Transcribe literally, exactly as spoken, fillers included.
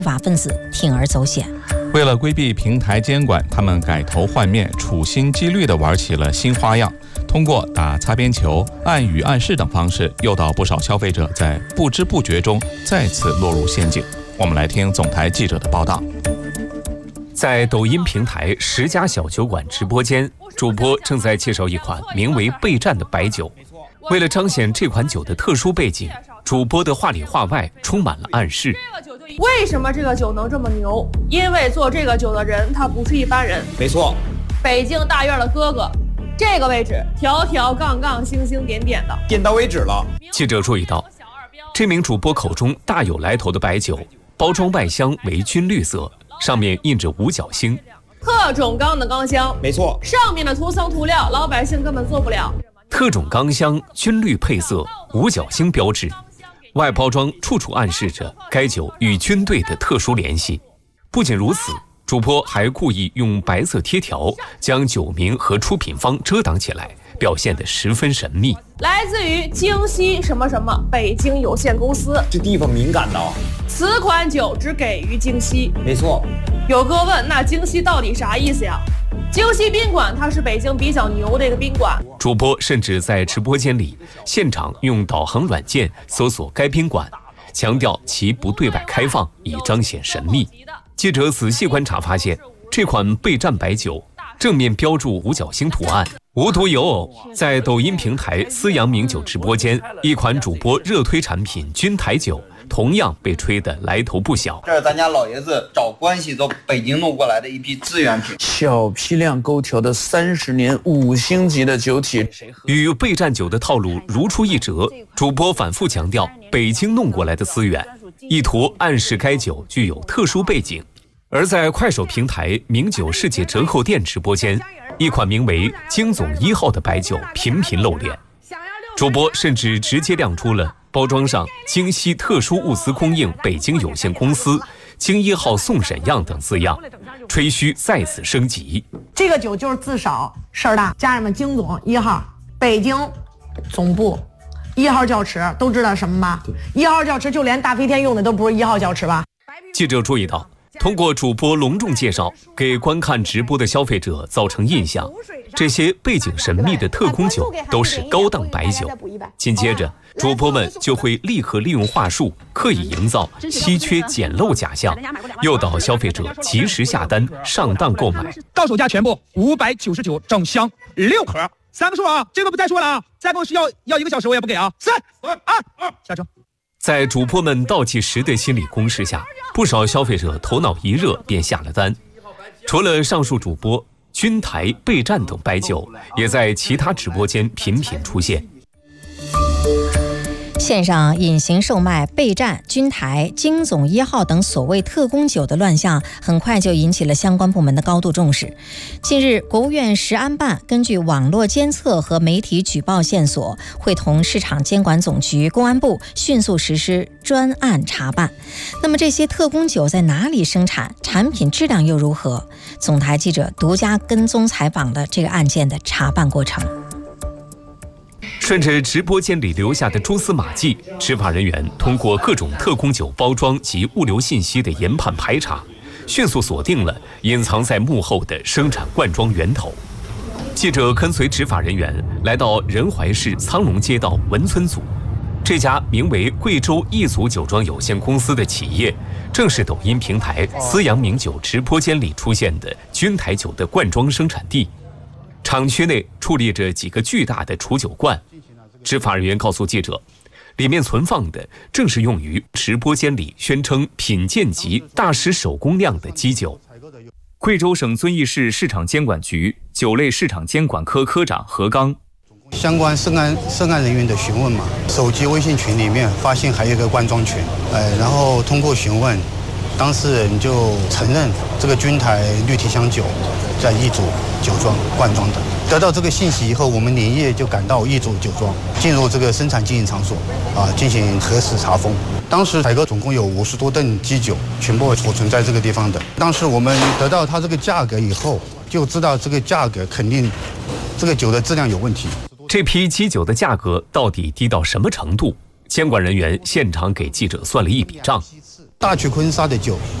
法分子铤而走险。 为了规避平台监管，他们改头换面、处心积虑地玩起了新花样，通过打擦边球、暗语暗示等方式，诱导不少消费者在不知不觉中再次落入陷阱。我们来听总台记者的报道。 在抖音平台十家小酒馆直播间，主播正在介绍一款名为备战的白酒。为了彰显这款酒的特殊背景，主播的话里话外充满了暗示。 为什么这个酒能这么牛？因为做这个酒的人他不是一般人。 没错， 北京大院的哥哥，这个位置条条杠杠星星点点的， 点到为止了。 记者注意到，这名主播口中大有来头的白酒，包装外箱为军绿色，上面印着五角星， 特种钢的钢箱。 没错， 上面的涂层涂料老百姓根本做不了。 特种钢箱军绿配色，五角星标志，外包装处处暗示着该酒与军队的特殊联系。不仅如此，主播还故意用白色贴条将酒名和出品方遮挡起来，表现得十分神秘。 来自于京西什么什么北京有限公司， 这地方敏感的啊。 此款酒只给予京西。 没错。 有哥问，那京西到底啥意思呀？京西宾馆它是北京比较牛的一个宾馆。 主播甚至在直播间里现场用导航软件搜索该宾馆，强调其不对外开放，以彰显神秘。记者仔细观察发现，这款备战白酒正面标注五角星图案。无独有偶，在抖音平台思阳名酒直播间，一款主播热推产品军台酒同样被吹得来头不小。 这是咱家老爷子找关系从北京弄过来的一批资源品， 小批量勾调的三十年五星级的酒体。 与备战酒的套路如出一辙，主播反复强调北京弄过来的资源，意图暗示该酒具有特殊背景。而在快手平台名酒世界折扣店直播间，一款名为京总一号的白酒频频露脸，主播甚至直接亮出了包装上京西特殊物资供应北京有限公司、京一号送审样等字样，吹嘘再次升级。 这个酒就是自少事儿大，家人们，京总一号，北京总部一号窖池都知道什么吧？一号窖池就连大飞天用的都不是一号窖池吧？ 记者注意到，通过主播隆重介绍，给观看直播的消费者造成印象，这些背景神秘的特供酒都是高档白酒。紧接着，主播们就会立刻利用话术，刻意营造稀缺简陋假象，诱导消费者及时下单上当购买。 到手价全部五百九十九整箱六盒，三个数啊，这个不再说了啊，再给我要要一个小时我也不给啊，三二二下车。 在主播们倒计时的心理攻势下，不少消费者头脑一热便下了单。除了上述主播，军台、备战等白酒也在其他直播间频频出现。 线上隐形售卖备战、军台、京总一号等所谓特供酒的乱象，很快就引起了相关部门的高度重视。近日，国务院食安办根据网络监测和媒体举报线索，会同市场监管总局、公安部迅速实施专案查办。那么这些特供酒在哪里生产？产品质量又如何？总台记者独家跟踪采访了这个案件的查办过程。 顺着直播间里留下的蛛丝马迹，执法人员通过各种特供酒包装及物流信息的研判排查，迅速锁定了隐藏在幕后的生产灌装源头。记者跟随执法人员来到仁怀市苍龙街道文村组，这家名为贵州一组酒庄有限公司的企业，正是抖音平台思阳名酒直播间里出现的军台酒的灌装生产地。厂区内矗立着几个巨大的储酒罐，执法人员告诉记者，里面存放的正是用于直播间里宣称品鉴级大师手工酿的基酒。 贵州省遵义市市场监管局酒类市场监管科科长何刚， 相关涉案涉案人员的询问嘛，手机微信群里面发现还有一个灌装群，呃，然后通过询问，当事人就承认这个军台绿提香酒在一组酒庄灌装的。得到这个信息以后，我们连夜就赶到一组酒庄，进入这个生产经营场所啊，进行核实查封。当时采购总共有五十多吨基酒，全部储存在这个地方的。当时我们得到它这个价格以后，就知道这个价格肯定这个酒的质量有问题。 这批基酒的价格到底低到什么程度？监管人员现场给记者算了一笔账。 大曲坤砂的酒